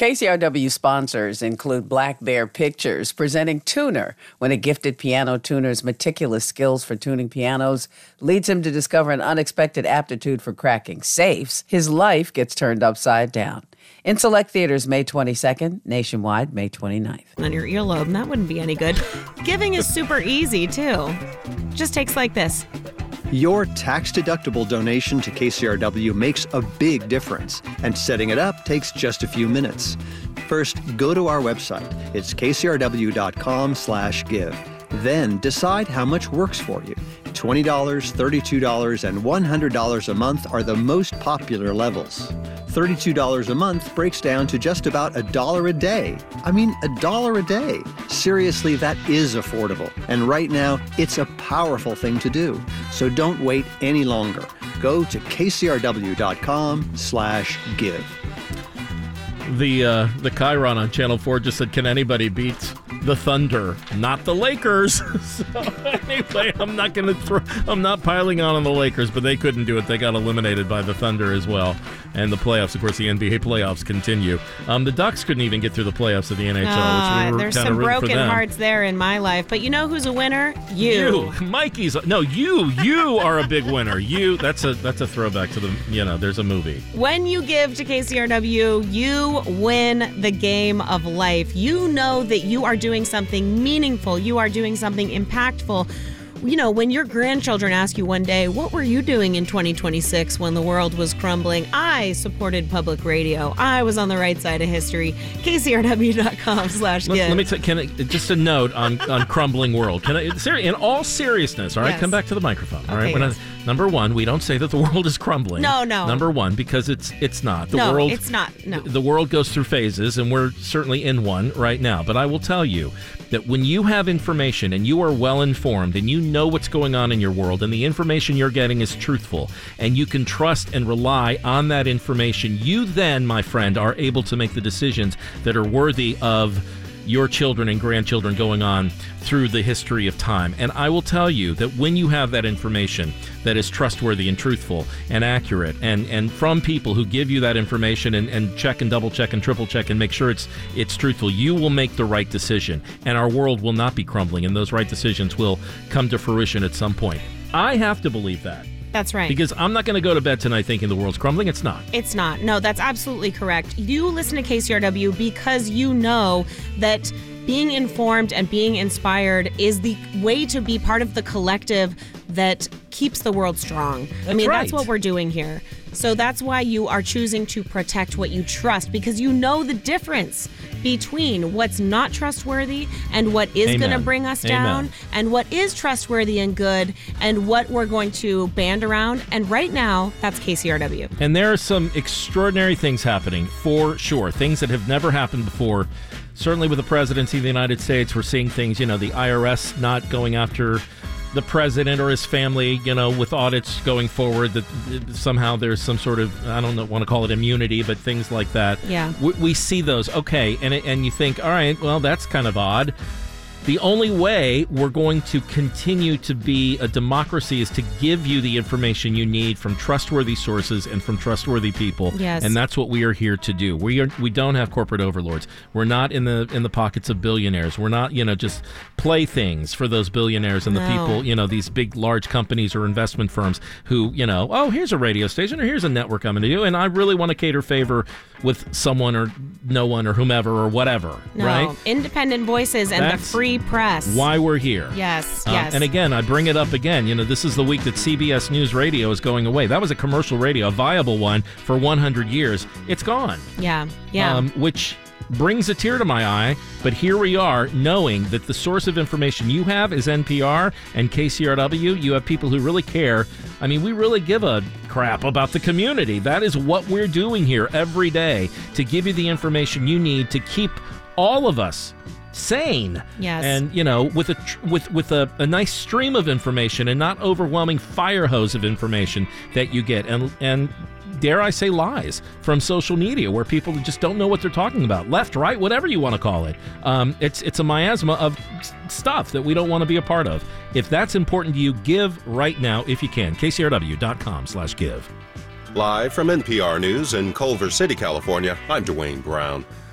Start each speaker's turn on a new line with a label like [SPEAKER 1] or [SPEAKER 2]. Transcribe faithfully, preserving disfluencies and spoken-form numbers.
[SPEAKER 1] K C R W sponsors include Black Bear Pictures, presenting Tuner, when a gifted piano tuner's meticulous skills for tuning pianos leads him to discover an unexpected aptitude for cracking safes. His life gets turned upside down. In select theaters May twenty-second, nationwide May twenty-ninth.
[SPEAKER 2] On your earlobe, that wouldn't be any good. Giving is super easy, too. Just takes like this.
[SPEAKER 3] Your tax-deductible donation to K C R W makes a big difference, and setting it up takes just a few minutes. First, go to our website. It's k c r w dot com slash give. Then decide how much works for you. twenty dollars, thirty-two dollars, and one hundred dollars a month are the most popular levels. thirty-two dollars a month breaks down to just about a dollar a day. I mean, a dollar a day. Seriously, that is affordable. And right now, it's a powerful thing to do. So don't wait any longer. Go to k c r w dot com slash give.
[SPEAKER 4] The uh, the Chiron on Channel four just said, can anybody beat the Thunder? Not the Lakers. So anyway, I'm not going to throw, I'm not piling on on the Lakers, but they couldn't do it. They got eliminated by the Thunder as well. And the playoffs, of course, the N B A playoffs continue. Um, the Ducks couldn't even get through the playoffs of the N H L,
[SPEAKER 2] uh,
[SPEAKER 4] which we were
[SPEAKER 2] there's
[SPEAKER 4] kind
[SPEAKER 2] some
[SPEAKER 4] of rooting
[SPEAKER 2] broken
[SPEAKER 4] for them.
[SPEAKER 2] hearts there in my life. But you know who's a winner? You.
[SPEAKER 4] You. Mikey's, no, you, you are a big winner. You, that's a, that's a throwback to the, you know, there's a movie.
[SPEAKER 2] When you give to K C R W, you win the game of life. You know that you are doing something meaningful. You are doing something impactful. You know, when your grandchildren ask you one day, what were you doing in twenty twenty-six when the world was crumbling? I supported public radio. I was on the right side of history. k c r w dot com slash give.
[SPEAKER 4] Let, let me tell can I, just a note on, on crumbling world. Can I, in all seriousness, all right,
[SPEAKER 2] yes.
[SPEAKER 4] Come back to the microphone, all
[SPEAKER 2] okay,
[SPEAKER 4] right?
[SPEAKER 2] yes.
[SPEAKER 4] I, number one, we don't say that the world is crumbling.
[SPEAKER 2] No, no.
[SPEAKER 4] Number one, because it's it's not. The
[SPEAKER 2] no,
[SPEAKER 4] world,
[SPEAKER 2] it's not. No.
[SPEAKER 4] The world goes through phases, and we're certainly in one right now. But I will tell you that when you have information and you are well informed and you know what's going on in your world and the information you're getting is truthful and you can trust and rely on that information, you then, my friend, are able to make the decisions that are worthy of your children and grandchildren going on through the history of time. And I will tell you that when you have that information that is trustworthy and truthful and accurate and, and from people who give you that information and, and check and double check and triple check and make sure it's it's truthful, you will make the right decision. And our world will not be crumbling, and those right decisions will come to fruition at some point. I have to believe that.
[SPEAKER 2] That's right.
[SPEAKER 4] Because I'm not going to go to bed tonight thinking the world's crumbling. It's not.
[SPEAKER 2] It's not. No, that's absolutely correct. You listen to K C R W because you know that being informed and being inspired is the way to be part of the collective that keeps the world strong.
[SPEAKER 4] That's
[SPEAKER 2] I mean,
[SPEAKER 4] right.
[SPEAKER 2] That's what we're doing here. So that's why you are choosing to protect what you trust, because you know the difference between what's not trustworthy and what is going to bring us down,
[SPEAKER 4] Amen.
[SPEAKER 2] and what is trustworthy and good, and what we're going to band around. And right now, that's K C R W.
[SPEAKER 4] And there are some extraordinary things happening, for sure. Things that have never happened before. Certainly with the presidency of the United States, we're seeing things, you know, the I R S not going after the president or his family, you know, with audits going forward, that somehow there's some sort of, I don't know, want to call it immunity, but things like that.
[SPEAKER 2] Yeah.
[SPEAKER 4] We, we see those. Okay. And, it, and you think, all right, well, that's kind of odd. The only way we're going to continue to be a democracy is to give you the information you need from trustworthy sources and from trustworthy people.
[SPEAKER 2] Yes.
[SPEAKER 4] And that's what we are here to do. We are we don't have corporate overlords. We're not in the in the pockets of billionaires. We're not, you know, just playthings for those billionaires and the
[SPEAKER 2] No.
[SPEAKER 4] people, you know, these big large companies or investment firms who, you know, oh, here's a radio station or here's a network I'm going to do, and I really want to cater favor with someone or no one or whomever or whatever,
[SPEAKER 2] No,
[SPEAKER 4] right?
[SPEAKER 2] independent voices and
[SPEAKER 4] That's
[SPEAKER 2] the free press.
[SPEAKER 4] Why we're here.
[SPEAKER 2] Yes,
[SPEAKER 4] Um,
[SPEAKER 2] yes.
[SPEAKER 4] and again, I bring it up again. You know, this is the week that C B S News Radio is going away. That was a commercial radio, a viable one for one hundred years. It's gone.
[SPEAKER 2] Yeah, yeah.
[SPEAKER 4] Um, which brings a tear to my eye. But here we are, knowing that the source of information you have is N P R and K C R W. You have people who really care. I mean, we really give a crap about the community. That is what we're doing here every day, to give you the information you need to keep all of us sane.
[SPEAKER 2] Yes.
[SPEAKER 4] And, you know, with a tr- with with a, a nice stream of information and not overwhelming fire hose of information that you get. And and dare I say lies from social media where people just don't know what they're talking about. Left, right, whatever you want to call it. Um, it's it's a miasma of s- stuff that we don't want to be a part of. If that's important to you, give right now if you can. K C R W dot com slash give.
[SPEAKER 5] Live from N P R News in Culver City, California, I'm Dwayne Brown.